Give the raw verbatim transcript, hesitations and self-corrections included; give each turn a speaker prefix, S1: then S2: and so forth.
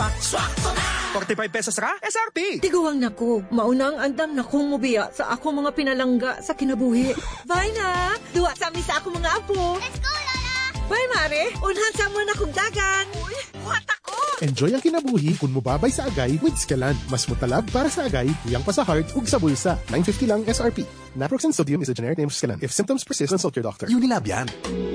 S1: Pak, swakto na! forty-five pesos ra, S R P!
S2: Tiguang nako, maunang andam na kong mubiya sa ako mga pinalangga sa kinabuhi. Bye na! Duwa sa amin sa ako mga apo.
S3: Let's go, Lola!
S2: Bye, Mare! Unhan sa mo na kong dagan. Uy, buhat ako!
S4: Enjoy ang kinabuhi kung mubabay sa agay with Scalan. Mas mutalab para sa agay, tuyang pa sa heart, ug sa bulsa. nine fifty lang S R P. Naproxen sodium is a generic name of Scalan. If symptoms persist, consult your doctor.
S1: Unilab yan.